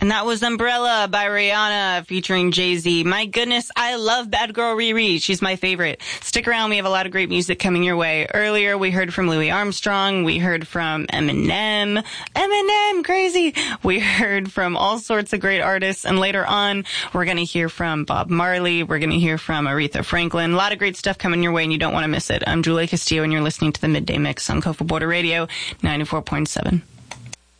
And that was Umbrella by Rihanna featuring Jay-Z. My goodness, I love Bad Girl Riri. She's my favorite. Stick around. We have a lot of great music coming your way. Earlier, we heard from Louis Armstrong. We heard from Eminem. Eminem, crazy. We heard from all sorts of great artists. And later on, we're going to hear from Bob Marley. We're going to hear from Aretha Franklin. A lot of great stuff coming your way, and you don't want to miss it. I'm Julia Castillo, and you're listening to the Midday Mix on Coastal Border Radio 94.7.